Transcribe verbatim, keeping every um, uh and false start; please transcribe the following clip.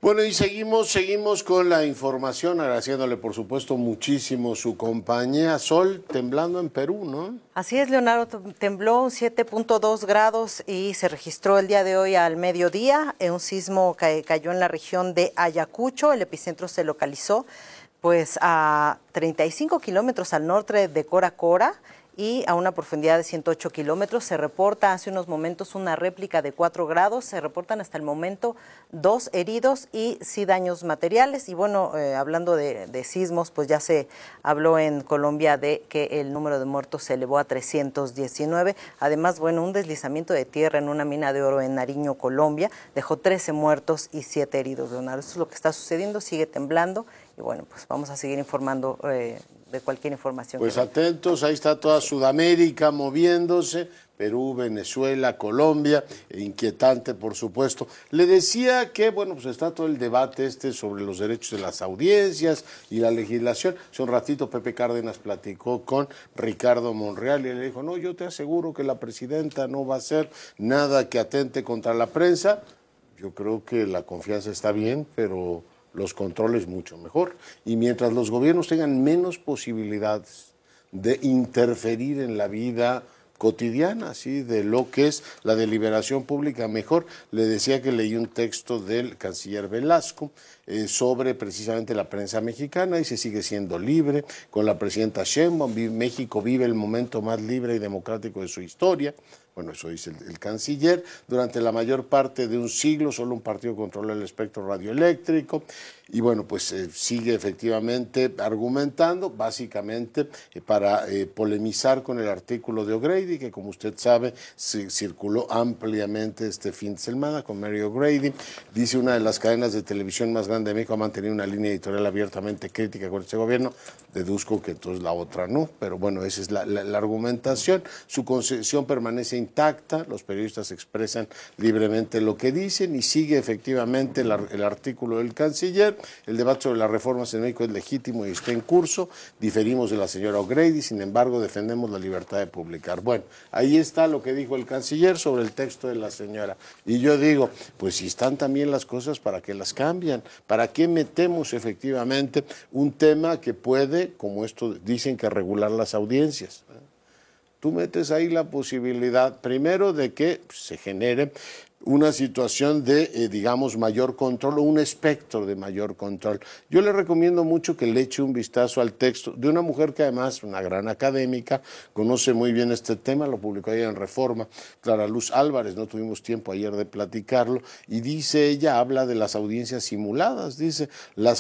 Bueno, y seguimos, seguimos con la información, agradeciéndole por supuesto muchísimo su compañía. Sol, temblando en Perú, ¿no? Así es, Leonardo, tembló siete punto dos grados y se registró el día de hoy al mediodía. Un sismo que cayó en la región de Ayacucho. El epicentro se localizó pues a treinta y cinco kilómetros al norte de Cora Cora y a una profundidad de ciento ocho kilómetros. Se reporta hace unos momentos una réplica de cuatro grados, se reportan hasta el momento dos heridos y sí daños materiales. Y bueno, eh, hablando de, de sismos, pues ya se habló en Colombia de que el número de muertos se elevó a trescientos diecinueve. Además, bueno, un deslizamiento de tierra en una mina de oro en Nariño, Colombia, dejó trece muertos y siete heridos, Leonardo. Eso es lo que está sucediendo, sigue temblando y bueno, pues vamos a seguir informando eh, de cualquier información. Pues atentos, ahí está toda Sudamérica moviéndose, Perú, Venezuela, Colombia, e inquietante por supuesto. Le decía que, bueno, pues está todo el debate este sobre los derechos de las audiencias y la legislación. Hace un ratito Pepe Cárdenas platicó con Ricardo Monreal y le dijo, no, yo te aseguro que la presidenta no va a hacer nada que atente contra la prensa. Yo creo que la confianza está bien, pero los controles mucho mejor. Y mientras los gobiernos tengan menos posibilidades de interferir en la vida cotidiana, ¿sí?, de lo que es la deliberación pública, mejor. Le decía que leí un texto del canciller Velasco eh, sobre precisamente la prensa mexicana y se sigue siendo libre. Con la presidenta Sheinbaum, México vive el momento más libre y democrático de su historia. Bueno, eso dice el, el canciller. Durante la mayor parte de un siglo solo un partido controla el espectro radioeléctrico y bueno, pues eh, sigue efectivamente argumentando, básicamente eh, para eh, polemizar con el artículo de O'Grady, que como usted sabe se circuló ampliamente este fin de semana con Mary O'Grady. Dice una de las cadenas de televisión más grande de México ha mantenido una línea editorial abiertamente crítica con este gobierno. Deduzco que entonces la otra no, pero bueno, esa es la, la, la argumentación. Su concesión permanece intacta, los periodistas expresan libremente lo que dicen y sigue efectivamente el, el artículo del canciller. El debate sobre las reformas en México es legítimo y está en curso. Diferimos de la señora O'Grady, sin embargo defendemos la libertad de publicar. Bueno, ahí está lo que dijo el canciller sobre el texto de la señora. Y yo digo, pues si están también las cosas, ¿para qué las cambian? ¿Para qué metemos efectivamente un tema que puede, como esto dicen, que regular las audiencias? Tú metes ahí la posibilidad, primero, de que se genere una situación de, eh, digamos, mayor control o un espectro de mayor control. Yo le recomiendo mucho que le eche un vistazo al texto de una mujer que además, una gran académica, conoce muy bien este tema, lo publicó ayer en Reforma, Clara Luz Álvarez, no tuvimos tiempo ayer de platicarlo, y dice ella, habla de las audiencias simuladas, dice, las